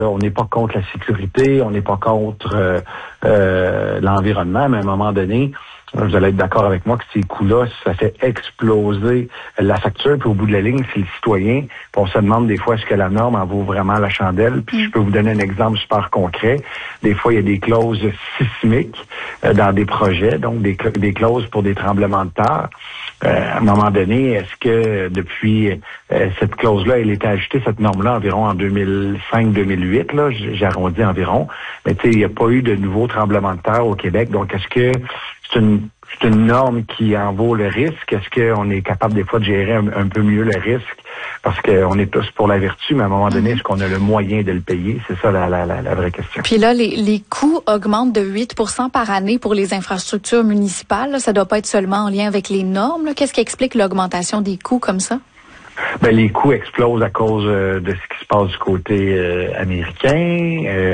On n'est pas contre la sécurité, on n'est pas contre l'environnement, mais à un moment donné, vous allez être d'accord avec moi que ces coûts-là, ça fait exploser la facture, puis au bout de la ligne, c'est le citoyen. Puis on se demande des fois, est-ce que la norme en vaut vraiment la chandelle? Puis je peux vous donner un exemple super concret. Des fois, il y a des clauses sismiques dans des projets, donc des clauses pour des tremblements de terre. À un moment donné, est-ce que depuis cette clause-là, elle était ajoutée, cette norme-là, environ en 2005-2008, là, j'arrondis environ, mais tu sais, il n'y a pas eu de nouveaux tremblements de terre au Québec, donc est-ce que c'est une norme qui en vaut le risque? Est-ce qu'on est capable des fois de gérer un peu mieux le risque? Parce qu'on est tous pour la vertu, mais à un moment donné, est-ce qu'on a le moyen de le payer? C'est ça la vraie question. Puis là, les coûts augmentent de 8% par année pour les infrastructures municipales. Là, ça doit pas être seulement en lien avec les normes. Là. Qu'est-ce qui explique l'augmentation des coûts comme ça? Ben, les coûts explosent à cause de ce qui se passe du côté américain,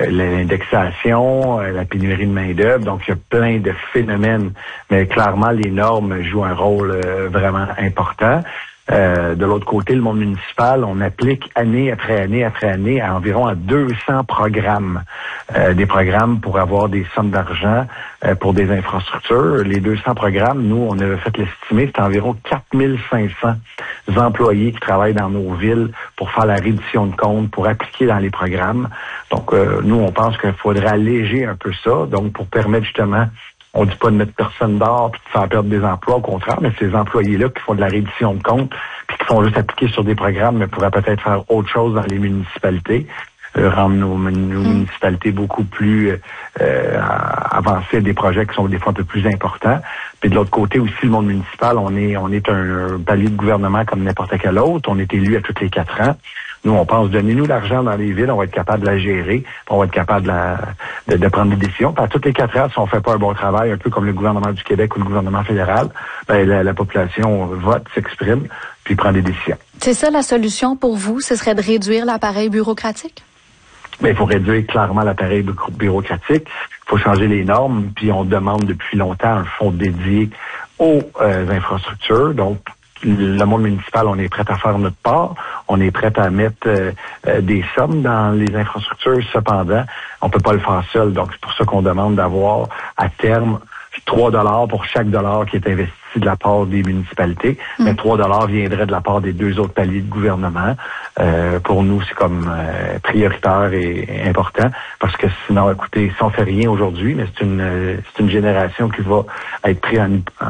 l'indexation, la pénurie de main-d'œuvre. Donc, il y a plein de phénomènes. Mais clairement, les normes jouent un rôle vraiment important. De l'autre côté, le monde municipal, on applique année après année après année à environ 200 programmes. Des programmes pour avoir des sommes d'argent pour des infrastructures. Les 200 programmes, nous, on avait fait l'estimer, c'est environ 4500 employés qui travaillent dans nos villes pour faire la reddition de comptes, pour appliquer dans les programmes. Donc, nous, on pense qu'il faudrait alléger un peu ça, donc pour permettre justement, on dit pas de mettre personne dehors puis de faire perdre des emplois, au contraire, mais ces employés-là qui font de la reddition de comptes puis qui font juste appliquer sur des programmes, mais pourraient peut-être faire autre chose dans les municipalités, rendre nos municipalités beaucoup plus avancées à des projets qui sont des fois un peu plus importants. Puis de l'autre côté aussi, le monde municipal, on est un palier de gouvernement comme n'importe quel autre. On est élu à tous les 4 ans. Nous, on pense, donnez-nous l'argent dans les villes, on va être capable de la gérer, on va être capable de prendre des décisions. Puis à tous les 4 ans, si on fait pas un bon travail, un peu comme le gouvernement du Québec ou le gouvernement fédéral, ben la population vote, s'exprime, puis prend des décisions. C'est ça la solution pour vous, ce serait de réduire l'appareil bureaucratique? Ben, il faut réduire clairement l'appareil bureaucratique. Il faut changer les normes, puis on demande depuis longtemps un fonds dédié aux infrastructures. Donc, le monde municipal, on est prêt à faire notre part. On est prêt à mettre des sommes dans les infrastructures. Cependant, on peut pas le faire seul. Donc, c'est pour ça qu'on demande d'avoir à terme 3 $ pour chaque dollar qui est investi de la part des municipalités, mais 3 $ viendraient de la part des 2 autres paliers de gouvernement. Pour nous, c'est comme prioritaire et important, parce que sinon, écoutez, si on fait rien aujourd'hui, mais c'est une génération qui va être prise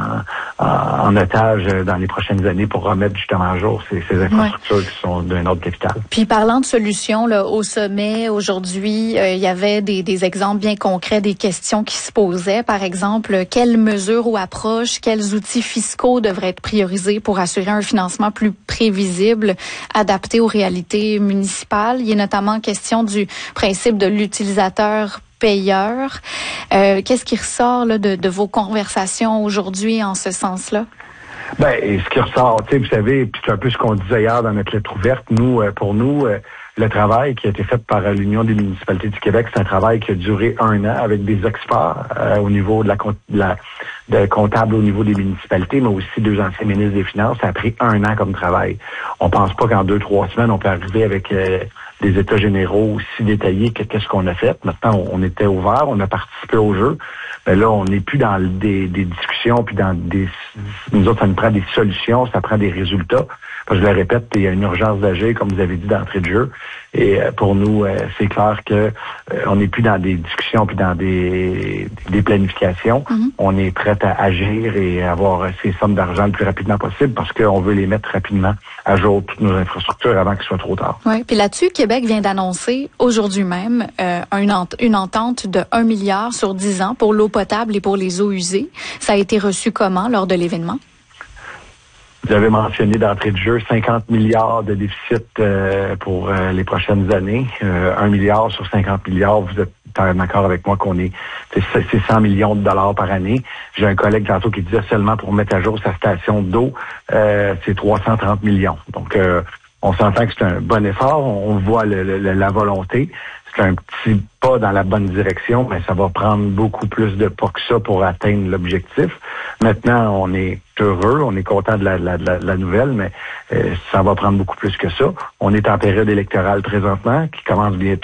en otage dans les prochaines années pour remettre justement à jour ces infrastructures qui sont d'un autre capital. Puis parlant de solutions, là, au sommet aujourd'hui, il y avait des exemples bien concrets, des questions qui se posaient. Par exemple, quelles mesures ou approches, quels outils fiscaux devraient être priorisés pour assurer un financement plus prévisible, adapté aux réalités municipales. Il y a notamment question du principe de l'utilisateur payeur. Qu'est-ce qui ressort là, de vos conversations aujourd'hui en ce sens-là? Ben, et ce qui ressort, tu sais, vous savez, puis c'est un peu ce qu'on disait hier dans notre lettre ouverte, pour nous, le travail qui a été fait par l'Union des municipalités du Québec, c'est un travail qui a duré 1 an avec des experts au niveau de comptable au niveau des municipalités, mais aussi 2 anciens ministres des Finances. Ça a pris 1 an comme travail. On pense pas qu'en 2-3 semaines, on peut arriver avec des états généraux aussi détaillés que qu'est-ce qu'on a fait. Maintenant, on était ouvert, on a participé au jeu. Mais là, on n'est plus dans des discussions, puis nous autres, ça nous prend des solutions, ça prend des résultats. Parce que je le répète, il y a une urgence d'agir, comme vous avez dit d'entrée de jeu. Et pour nous, c'est clair que on n'est plus dans des discussions puis dans des planifications. On est prêt à agir et avoir ces sommes d'argent le plus rapidement possible parce qu'on veut les mettre rapidement à jour toutes nos infrastructures avant qu'il soit trop tard. Oui, puis là-dessus, Québec vient d'annoncer aujourd'hui même une entente de 1 milliard sur 10 ans pour l'eau potable et pour les eaux usées. Ça a été reçu comment lors de l'événement? Vous avez mentionné d'entrée de jeu 50 milliards de déficit pour les prochaines années. 1 milliard sur 50 milliards, vous êtes d'accord avec moi c'est 100 millions de dollars par année. J'ai un collègue tantôt qui disait seulement pour mettre à jour sa station d'eau, c'est 330 millions. Donc, on s'entend que c'est un bon effort. On voit la volonté. C'est un petit pas dans la bonne direction, mais ça va prendre beaucoup plus de pas que ça pour atteindre l'objectif. Maintenant, on est heureux, on est content de la nouvelle, mais ça va prendre beaucoup plus que ça. On est en période électorale présentement, qui commence bientôt.